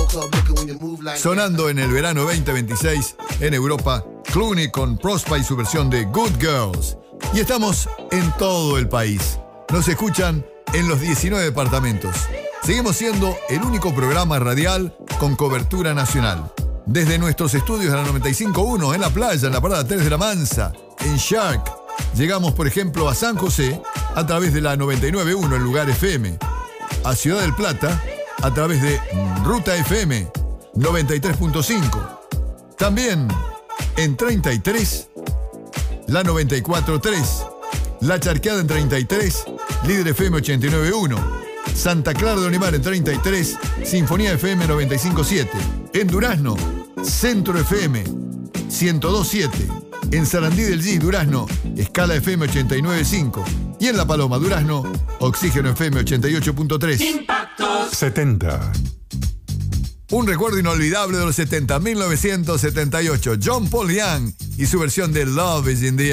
Sonando en el verano 2026 en Europa, Clooney con Prospa y su versión de Good Girls. Y estamos en todo el país. Nos escuchan en los 19 departamentos. Seguimos siendo el único programa radial con cobertura nacional. Desde nuestros estudios de la 95.1 en la playa, en la parada 3 de la Mansa, en Shark, llegamos, por ejemplo, a San José a través de la 99.1 en Lugar FM, a Ciudad del Plata a través de Ruta FM 93.5. También en 33, la 94.3, La Charqueada en 33, Líder FM 89.1, Santa Clara de Olimar en 33, Sinfonía FM 95.7, en Durazno, Centro FM 102.7, en Sarandí del Gis, Durazno, Escala FM 89.5 y en La Paloma, Durazno, Oxígeno FM 88.3. Impactos 70. Un recuerdo inolvidable de los 70, 1978, John Paul Young y su versión de Love is in the Air.